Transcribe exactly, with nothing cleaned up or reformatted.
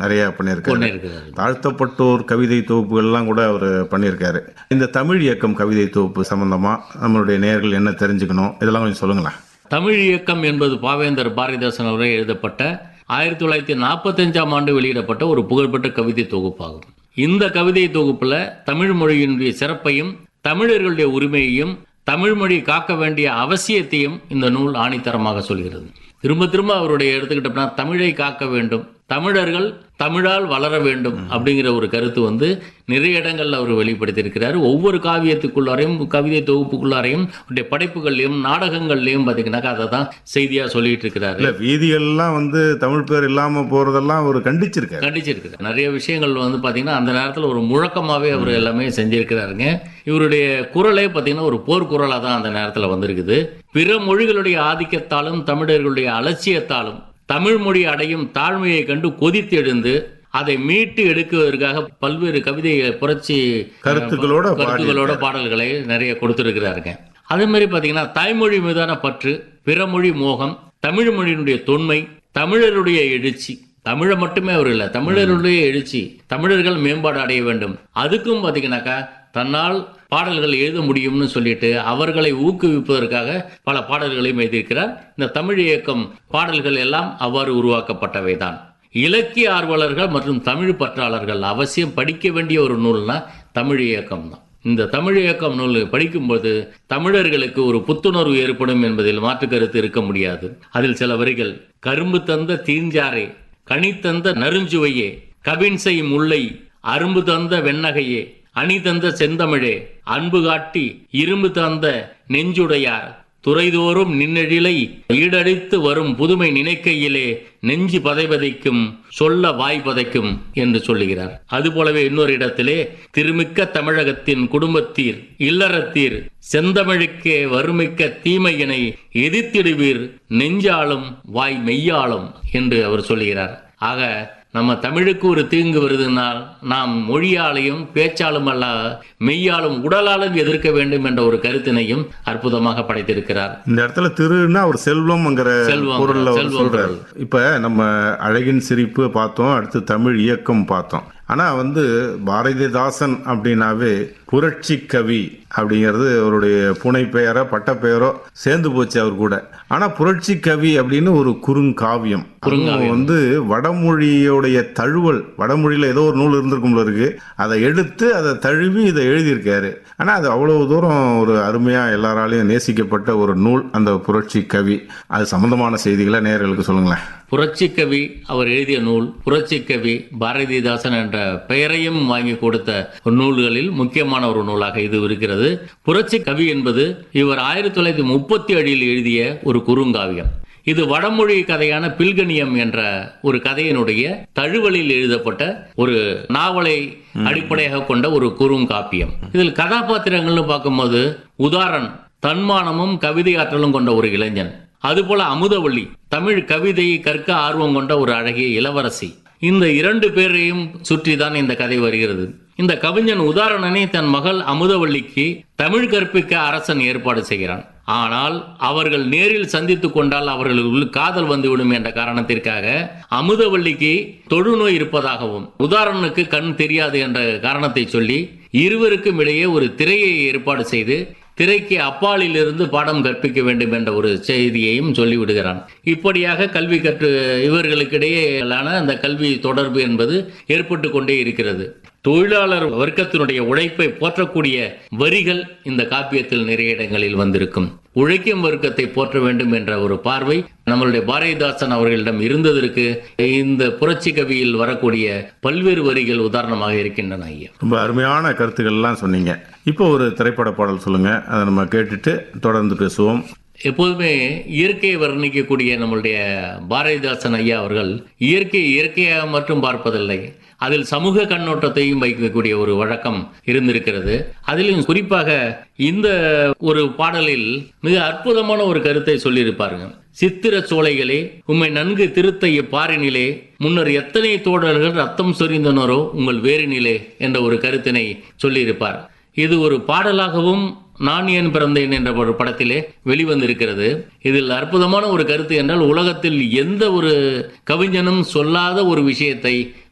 நிறைய பண்ணியிருக்காரு. பண்ணியிருக்கிறார். தாழ்த்தப்பட்டோர் கவிதை தொகுப்புகள்லாம் கூட அவர் பண்ணியிருக்காரு. இந்த தமிழ் இயக்கம் கவிதை தொகுப்பு சம்பந்தமா நம்மளுடைய நேயர்கள் என்ன தெரிஞ்சுக்கணும், இதெல்லாம் கொஞ்சம் சொல்லுங்களேன். தமிழ் இயக்கம் என்பது பாவேந்தர் பாரதிதாசன் அவர்கள் எழுதப்பட்ட ஆயிரத்தி தொள்ளாயிரத்தி நாற்பத்தஞ்சாம் ஆண்டு வெளியிடப்பட்ட ஒரு புகழ்பெற்ற கவிதை தொகுப்பாகும். இந்த கவிதை தொகுப்புல தமிழ் மொழியினுடைய சிறப்பையும் தமிழர்களுடைய உரிமையையும் தமிழ் மொழி காக்க வேண்டிய அவசியத்தையும் இந்த நூல் ஆணித்தரமாக சொல்கிறது. திரும்ப திரும்ப அவருடைய எடுத்துக்கிட்டோம்னா தமிழை காக்க வேண்டும், தமிழர்கள் தமிழால் வளர வேண்டும் அப்படிங்கிற ஒரு கருத்து வந்து நிறைய இடங்கள்ல அவர் வெளிப்படுத்தியிருக்கிறார். ஒவ்வொரு காவியத்துக்குள்ளாரையும் கவிதை தொகுப்புக்குள்ளாரையும் அவருடைய படைப்புகள்லையும் நாடகங்கள்லையும் பார்த்தீங்கன்னாக்கா அதை தான் செய்தியா சொல்லிட்டு இருக்கிறாரு. இல்ல வீதிகள்லாம் வந்து தமிழ் பேர் இல்லாம போறதெல்லாம் அவர் கண்டிச்சிருக்காரு கண்டிச்சிருக்காரு நிறைய விஷயங்கள் வந்து பார்த்தீங்கன்னா அந்த நேரத்தில் ஒரு முழக்கமாகவே அவர் எல்லாமே செஞ்சிருக்கிறாருங்க. இவருடைய குரலே பார்த்தீங்கன்னா ஒரு போர்க்குரலாக தான் அந்த நேரத்தில் வந்திருக்குது. பிற மொழிகளுடைய ஆதிக்கத்தாலும் தமிழர்களுடைய அலட்சியத்தாலும் தமிழ் மொழி அடையும் தாழ்மையை கண்டு கொதித்தெழுந்து அதை மீட்டு எடுக்குவதற்காக பல்வேறு கவிதை புரட்சி கருத்துக்களோட கருத்துக்களோட பாடல்களை நிறைய கொடுத்திருக்கிறாருங்க. அதே மாதிரி பார்த்தீங்கன்னா தாய்மொழி மீதான பற்று, பிறமொழி மோகம், தமிழ் மொழியினுடைய தொன்மை, தமிழருடைய எழுச்சி, தமிழை மட்டுமே அவர் இல்லை தமிழருடைய எழுச்சி, தமிழர்கள் மேம்பாடு அடைய வேண்டும், அதுக்கும் பார்த்தீங்கன்னாக்கா தன்னால் பாடல்கள் எழுத முடியும்னு சொல்லிட்டு அவர்களை ஊக்குவிப்பதற்காக பல பாடல்களையும் எழுதியிருக்கிறார். இந்த தமிழ் இயக்கம் பாடல்கள் எல்லாம் அவ்வாறு உருவாக்கப்பட்டவை தான். இலக்கிய ஆர்வலர்கள் மற்றும் தமிழ் பற்றாளர்கள் அவசியம் படிக்க வேண்டிய ஒரு நூல்னா தமிழ் இயக்கம் தான். இந்த தமிழ் இயக்கம் நூல் படிக்கும்போது தமிழர்களுக்கு ஒரு புத்துணர்வு ஏற்படும் என்பதில் மாற்று கருத்து இருக்க முடியாது. அதில் சில வரிகள்: கரும்பு தந்த தீஞ்சாரே, கனி தந்த நறுஞ்சுவையே, கவின்சை முல்லை, அரும்பு தந்த வெண்ணகையே, அணி தந்த செந்தமிழே, அன்பு காட்டி இரும்பு தந்த நெஞ்சுடையார், துறைதோறும் நின்னெழிலை ஈடடித்து வரும் புதுமை நினைக்கையிலே நெஞ்சு பதைபதைக்கும், சொல்ல வாய் பதைக்கும் என்று சொல்லுகிறார். அதுபோலவே இன்னொரு இடத்திலே திருமிக்க தமிழகத்தின் குடும்பத்தீர் இல்லறத்தீர் செந்தமிழுக்கே வறுமிக்க தீமையினை எதிர்த்திடுவீர் நெஞ்சாலும் வாய் மெய்யாலும் என்று அவர் சொல்லுகிறார். ஆக நம்ம தமிழுக்கு ஒரு தீங்கு வருதுனால் நாம் மொழியாலையும் பேச்சாலும் அல்ல மெய்யாலும் உடலாலும் எதிர்க்க வேண்டும் என்ற ஒரு கருத்தினையும் அற்புதமாக படைத்திருக்கிறார். இந்த இடத்துல திருன்னா ஒரு செல்வம்ங்கிற பொருள்ல சொல்றாரு. இப்ப நம்ம அழகின் சிரிப்பு பார்த்தோம், அடுத்து தமிழ் இயக்கம் பார்த்தோம். ஆனா வந்து பாரதிதாசன் அப்படின்னாவே புரட்சி கவி அப்படிங்கிறது அவருடைய புனை பெயரோ பட்ட பெயரோ சேர்ந்து போச்சு அவர் கூட. ஆனா புரட்சி கவி அப்படின்னு ஒரு குறுங்காவியம் வந்து வடமொழியோடைய தழுவல், வடமொழியில ஏதோ ஒரு நூல் இருந்திருக்கும் இருக்கு, அதை எடுத்து அதை தழுவி இதை எழுதியிருக்காரு. ஆனா அது அவ்வளவு தூரம் ஒரு அருமையா எல்லாராலையும் நேசிக்கப்பட்ட ஒரு நூல் அந்த புரட்சி கவி. அது சம்பந்தமான செய்திகளை நேயர்களுக்கு சொல்லுங்களேன். புரட்சி கவி அவர் எழுதிய நூல் புரட்சி கவி பாரதிதாசன் என்ற பெயரையும் வாங்கி கொடுத்த நூல்களில் முக்கியமான ஒரு நூலாக இது இருக்கிறது. புரட்சி கவி என்பது இவர் ஆயிரத்தி தொள்ளாயிரத்தி முப்பத்தி ஏழில் எழுதிய ஒரு குறுங்காவியம். இது வடமொழி கதையான பில்கணியம் என்ற ஒரு கதையினுடைய தழுவலில் எழுதப்பட்ட ஒரு நாவலை அடிப்படையாக கொண்ட ஒரு குறுங்காப்பியம். இதில் கதாபாத்திரங்கள்னு பார்க்கும்போது உதாரண் தன்மானமும் கவிதை ஆற்றலும் கொண்ட ஒரு இளைஞன், அதுபோல அமுதவள்ளி தமிழ் கவிதையை கற்க ஆர்வம் கொண்ட ஒரு அழகிய இளவரசி. இந்த இரண்டு பேரையும் சுற்றிதான் இந்த கதை வருகிறது. இந்த கவிஞன் உதாரணனை தன் மகள் அமுதவள்ளிக்கு தமிழ் கற்பிக்க அரசன் ஏற்பாடு செய்கிறான். ஆனால் அவர்கள் நேரில் சந்தித்துக் கொண்டால் அவர்களுக்கு காதல் வந்துவிடும் என்ற காரணத்திற்காக அமுதவள்ளிக்கு தொழுநோய் இருப்பதாகவும் உதாரணனுக்கு கண் தெரியாது என்ற காரணத்தை சொல்லி இருவருக்கும் இடையே ஒரு திரையை ஏற்பாடு செய்து திரைக்கு அப்பாலில் இருந்து பாடம் கற்பிக்க வேண்டும் என்ற ஒரு செய்தியையும் சொல்லிவிடுகிறான். இப்படியாக கல்வி கற்று இவர்களுக்கிடையேயான அந்த கல்வி தொடர்பு என்பது ஏற்பட்டு கொண்டே இருக்கிறது. தொழிலாளர் வர்க்கத்தினுடைய உழைப்பை போற்றக்கூடிய வரிகள் இந்த காப்பியத்தில் நிறைய இடங்களில் வந்திருக்கும். உழைக்கும் வர்க்கத்தை போற்ற வேண்டும் என்ற ஒரு பார்வை நம்மளுடைய பாரதிதாசன் அவர்களிடம் இருந்ததற்கு இந்த புரட்சி கவியில் வரக்கூடிய பல்வேறு வரிகள் உதாரணமாக இருக்கின்றன. ஐயா, ரொம்ப அருமையான கருத்துக்கள் எல்லாம் சொன்னீங்க. இப்போ ஒரு திரைப்பட பாடல் சொல்லுங்க, அதை நம்ம கேட்டுட்டு தொடர்ந்து பேசுவோம். எப்போதுமே இயற்கையை வர்ணிக்கக்கூடிய நம்மளுடைய பாரதிதாசன் ஐயா அவர்கள் இயற்கையை இயற்கையாக மட்டும் பார்ப்பதில்லை, அதில் சமூக கண்ணோட்டத்தையும் வைக்கக்கூடிய ஒரு வழக்கம் இருந்திருக்கிறது. அதிலும் குறிப்பாக இந்த ஒரு பாடலில் மிக அற்புதமான ஒரு கருத்தை சொல்லியிருப்பாருங்க. சித்திர சோலைகளே உம்மை நன்கு திருத்த பாரினிலே முன்னர் எத்தனை தோழர்கள் ரத்தம் சொரிந்தனரோ உங்கள் வேரினிலே என்ற ஒரு கருத்தினை சொல்லியிருப்பார். இது ஒரு பாடலாகவும் நான் ஏன் பிறந்தேன் என்ற ஒரு படத்திலே வெளிவந்திருக்கிறது. இதில் அற்புதமான ஒரு கருத்து என்றால் உலகத்தில் எந்த ஒரு கவிஞனும் சொல்லாத ஒரு விஷயத்தை